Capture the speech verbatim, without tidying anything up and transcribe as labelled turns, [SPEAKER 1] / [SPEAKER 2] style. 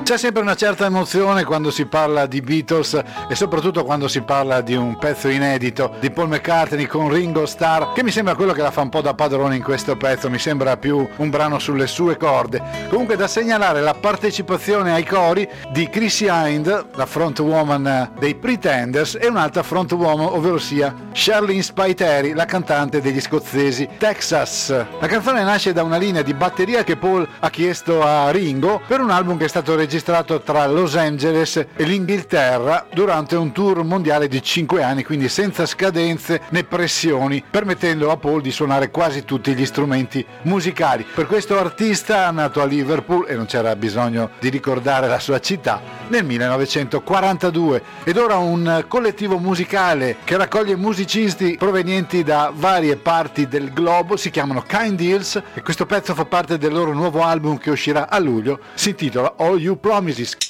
[SPEAKER 1] C'è sempre una certa emozione quando si parla di Beatles e soprattutto quando si parla di un pezzo inedito di Paul McCartney con Ringo Starr, che mi sembra quello che la fa un po' da padrone in questo pezzo, mi sembra più un brano sulle sue corde. Comunque da segnalare la partecipazione ai cori di Chrissy Hind, la frontwoman dei Pretenders, e un'altra frontwoman, ovvero sia Charlene Spiteri, la cantante degli scozzesi Texas. La canzone nasce da una linea di batteria che Paul ha chiesto a Ringo per un album che è stato registrato tra Los Angeles e l'Inghilterra durante un tour mondiale di cinque anni, quindi senza scadenze né pressioni, permettendo a Paul di suonare quasi tutti gli strumenti musicali. Per questo artista, nato a Liverpool, e non c'era bisogno di ricordare la sua città, nel millenovecentoquarantadue. Ed ora un collettivo musicale che raccoglie musicisti provenienti da varie parti del globo, si chiamano Kind Deals, e questo pezzo fa parte del loro nuovo album che uscirà a luglio, si intitola All You Promises.